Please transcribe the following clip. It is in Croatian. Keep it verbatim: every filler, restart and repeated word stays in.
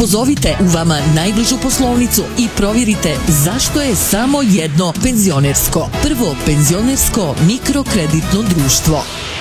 Pozovite u vama najbližu poslovnicu i provjerite zašto je samo jedno penzionersko. Prvo penzionersko mikrokreditno društvo.